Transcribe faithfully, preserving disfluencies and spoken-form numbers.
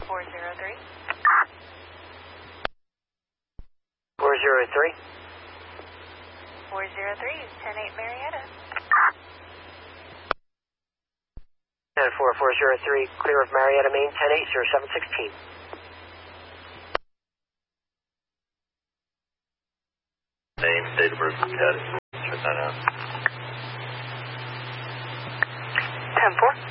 four zero three. four zero three. four zero three, ten eight Marietta. ten four four zero three, clear of Marietta, Main, ten eight zero seven sixteen. Main, date of birth, Caddy. Check that out. ten four.